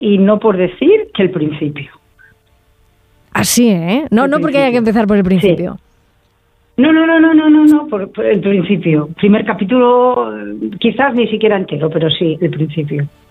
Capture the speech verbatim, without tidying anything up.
y no por decir que el principio. Así, ¿eh? No, el no porque haya que empezar por el principio. Sí. No, no, no, no, no, no, no, por, por el principio. Primer capítulo, quizás ni siquiera entero, pero sí, el principio.